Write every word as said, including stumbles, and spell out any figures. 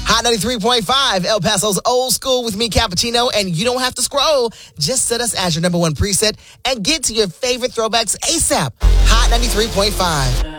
Hot ninety-three point five, El Paso's Old School with me, Cappuccino, and you don't have to scroll. Just set us as your number one preset and get to your favorite throwbacks ASAP. Hot ninety-three point five.